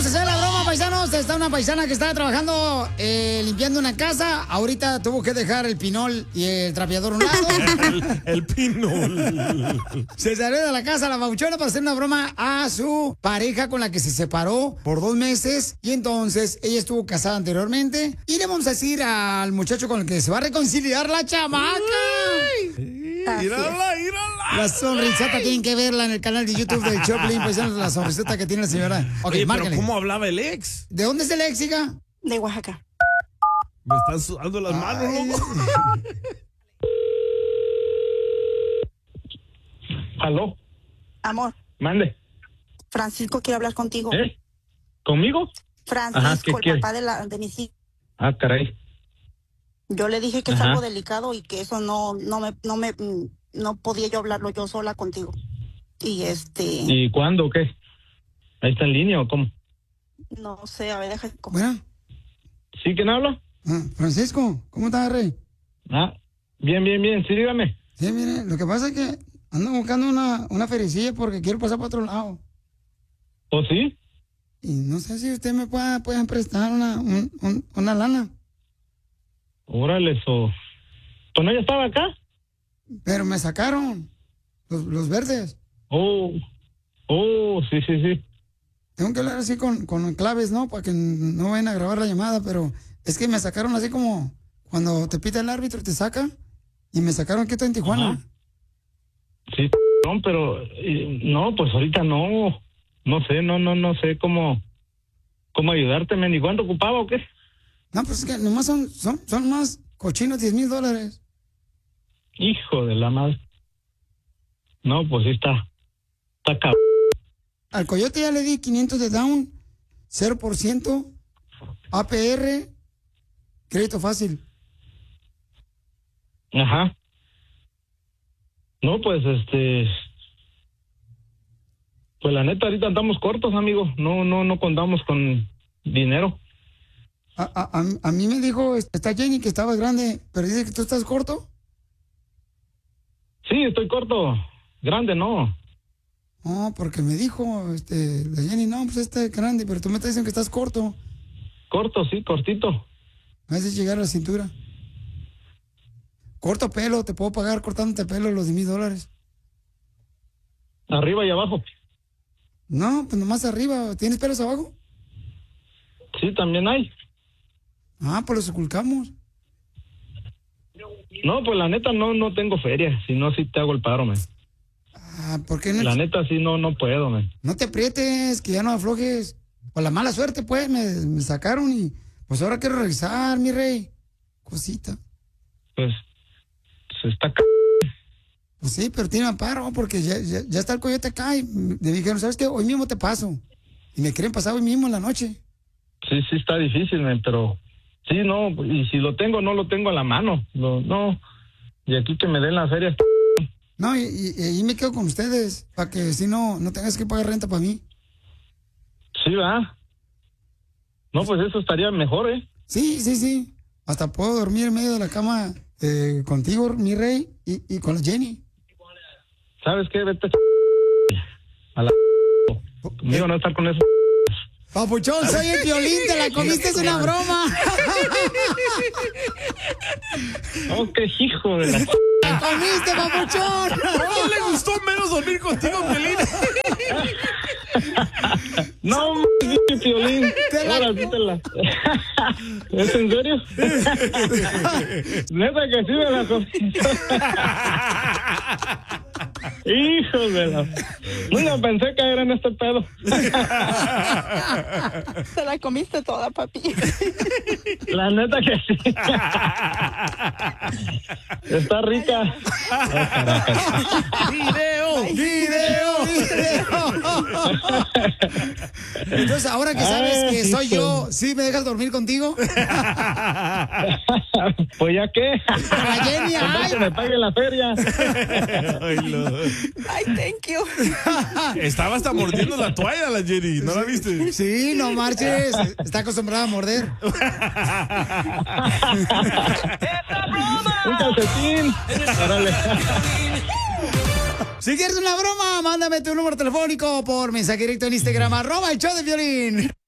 vamos a hacer la broma, paisanos. Está una paisana que estaba trabajando limpiando una casa. Ahorita tuvo que dejar el pinol y el trapeador a un lado. el pinol. Se salió de la casa la babuchona para hacer una broma a su pareja con la que se separó por 2 meses. Y entonces ella estuvo casada anteriormente. Y le vamos a decir al muchacho con el que se va a reconciliar la chamaca. ¡Mírala! La sonrisota tienen que verla en el canal de YouTube del Choplin, paisanos, la sonrisota que tiene la señora. Ok, Oye, márcale. pero ¿cómo hablaba el ex? ¿De dónde es el ex, hija? De Oaxaca. Me están sudando las manos, loco. ¿Aló? Amor, Mande. Francisco quiere hablar contigo. ¿Conmigo? Francisco, ¿qué el quiere? papá de mis hijos. Ah, caray. Yo le dije que es Ajá. algo delicado y que eso no podía yo hablarlo yo sola contigo. Y ¿Y cuándo o qué? ¿Ahí está en línea o cómo? no sé, a ver, deja. Bueno. ¿Sí? ¿Quién habla? Francisco, ¿cómo estás, Rey? Ah, bien. Sí, dígame. Sí, mire, lo que pasa es que ando buscando una fericilla porque quiero pasar para otro lado. ¿O sí? Y no sé si usted me pueda prestar una lana. Órale, eso. ¿Pues no ya estaba acá? Pero me sacaron los verdes. Oh, sí. Tengo que hablar así con claves, ¿no? Para que no vayan a grabar la llamada, pero es que me sacaron así como cuando te pita el árbitro, te saca. Y me sacaron aquí en Tijuana. Ajá. Sí, no, pero no, pues ahorita no. No sé cómo ayudarte, men. ¿Y cuánto ocupaba o qué? No, pues es que nomás son más cochinos $10,000. Hijo de la madre. No, pues sí está cabrón. Al Coyote ya le di 500 de down, 0%, APR, crédito fácil. Ajá. No, pues pues la neta ahorita andamos cortos, amigo. No contamos con dinero. A mí me dijo, está Jenny, que estabas grande, pero dice que tú estás corto. Sí, estoy corto. Grande, no. No, porque me dijo, la Jenny, no, pues está grande, pero tú me estás diciendo que estás corto. Corto, sí, cortito. Me haces llegar a la cintura. Corto pelo, te puedo pagar cortándote pelo los $10,000. Arriba y abajo. No, pues nomás arriba. ¿Tienes pelos abajo? Sí, también hay. Ah, pues los ocultamos. No, pues la neta no tengo feria. Si no, sí te hago el paro, man. Ah, ¿por qué no? La neta sí no puedo, man. No te aprietes, que ya no aflojes. Por la mala suerte, pues, me sacaron y pues ahora quiero regresar, mi rey. Cosita. Pues se está Pues sí, pero tiene amparo porque ya está el Coyote acá y me dijeron, ¿sabes qué? Hoy mismo te paso. Y me quieren pasar hoy mismo en la noche. Sí está difícil, man, pero sí, no, y si lo tengo, no lo tengo a la mano. No, y aquí que me den la feria. No, y ahí me quedo con ustedes, para que si no tengas que pagar renta para mí. Sí, ¿verdad? No, pues eso estaría mejor, ¿eh? Sí. Hasta puedo dormir en medio de la cama contigo, mi rey, y con la Jenny. ¿Sabes qué? Vete a la... Conmigo no estar con eso. Papuchón, soy el Piolín, te la comiste, es una broma. Oh, qué hijo de la... ¡La comiste, papuchón! ¿No le gustó menos dormir contigo, Piolín? No, Piolín. Ahora sí te la... ¿Es en serio? Neta que sí me la comí. Hijo de la... Nunca pensé caer en este pedo. Te la comiste toda, papi. La neta que sí. Está rica. ¡Video! Entonces, ahora que sabes que soy yo, ¿sí me dejas dormir contigo? Pues ya qué. La Jenny, ay. Que me pague la feria. Ay, thank you. Estaba hasta mordiendo la toalla la Jenny, ¿no la viste? Sí, no marches. Está acostumbrada a morder. Un calcetín. Órale. Si quieres una broma, mándame tu número telefónico por mensaje directo en Instagram, @el show de Piolín.